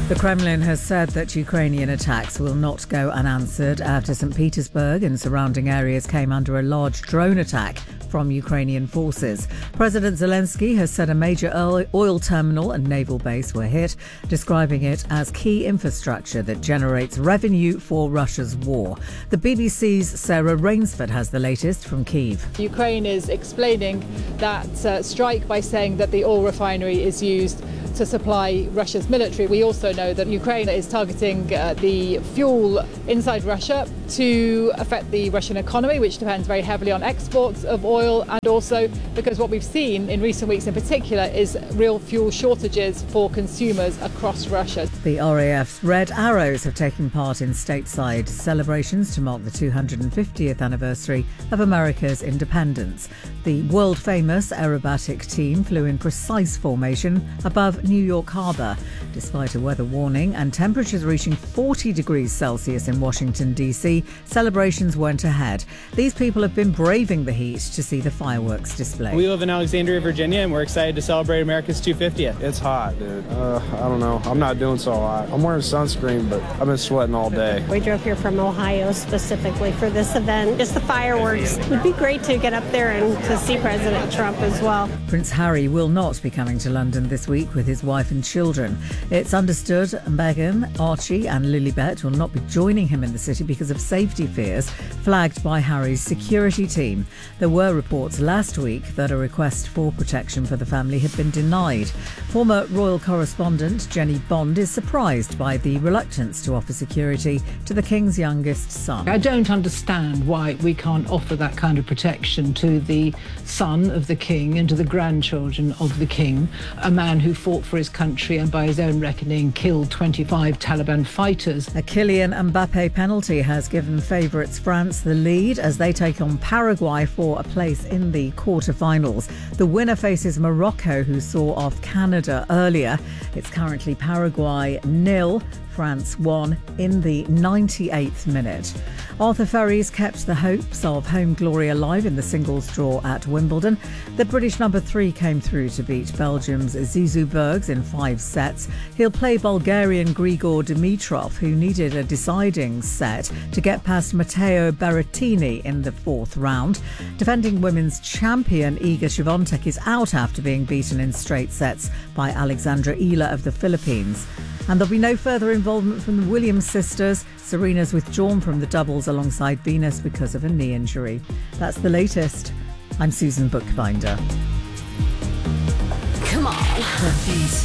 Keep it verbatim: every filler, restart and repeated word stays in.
The Kremlin has said that Ukrainian attacks will not go unanswered after Saint Petersburg and surrounding areas came under a large drone attack from Ukrainian forces. President Zelensky has said a major oil terminal and naval base were hit, describing it as key infrastructure that generates revenue for Russia's war. The B B C's Sarah Rainsford has the latest from Kyiv. Ukraine is explaining that uh, strike by saying that the oil refinery is used to supply Russia's military. We also know that Ukraine is targeting uh, the fuel inside Russia to affect the Russian economy, which depends very heavily on exports of oil, and also because what we've seen in recent weeks in particular is real fuel shortages for consumers across Russia. The R A F's Red Arrows have taken part in stateside celebrations to mark the two hundred fiftieth anniversary of America's independence. The world-famous aerobatic team flew in precise formation above New York Harbor, despite a weather warning and temperatures reaching forty degrees Celsius in Washington, D C. Celebrations went ahead. These people have been braving the heat to see the fireworks display. We live in Alexandria, Virginia, and we're excited to celebrate America's two hundred fiftieth. It's hot, dude. Uh, I don't know. I'm not doing so hot. I'm wearing sunscreen, but I've been sweating all day. We drove here from Ohio specifically for this event. Just the fireworks. It would be great to get up there and to see President Trump as well. Prince Harry will not be coming to London this week with his wife and children. It's understood Meghan, Archie and Lilibet will not be joining him in the city because of safety fears flagged by Harry's security team. There were reports last week that a request for protection for the family had been denied. Former royal correspondent Jenny Bond is surprised by the reluctance to offer security to the King's youngest son. I don't understand why we can't offer that kind of protection to the son of the King and to the grandchildren of the King, a man who fought for his country and by his own reckoning killed twenty-five Taliban fighters. A Kylian Mbappe penalty has given favourites France the lead as they take on Paraguay for a place in the quarter-finals. The winner faces Morocco, who saw off Canada earlier. It's currently Paraguay nil, France one in the ninety-eighth minute. Arthur Ferries kept the hopes of home glory alive in the singles draw at Wimbledon. The British number three came through to beat Belgium's Zizou Bergs in five sets. He'll play Bulgarian Grigor Dimitrov, who needed a deciding set to get past Matteo Berrettini in the fourth round. Defending women's champion Iga Swiatek is out after being beaten in straight sets by Alexandra Ila of the Philippines. And there'll be no further involvement from the Williams sisters. Serena's withdrawn from the doubles alongside Venus because of a knee injury. That's the latest. I'm Susan Bookbinder. Come on. Please.